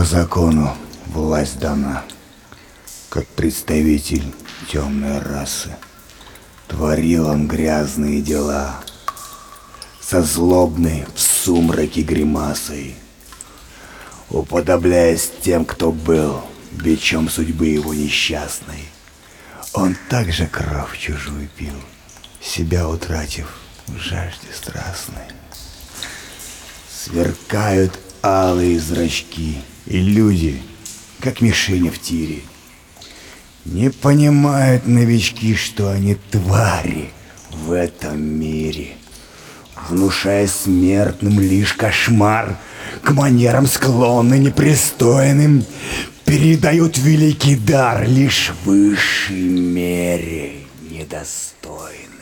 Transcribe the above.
По закону власть дана, как представитель темной расы. Творил он грязные дела со злобной в сумраке гримасой, уподобляясь тем, кто был бичом судьбы его несчастной. Он также кровь чужую пил, себя утратив в жажде страстной. Сверкают алые зрачки, и люди, как мишени в тире. Не понимают новички, что они твари в этом мире, внушая смертным лишь кошмар, к манерам склонны непристойным, передают великий дар лишь в высшей мере недостойным.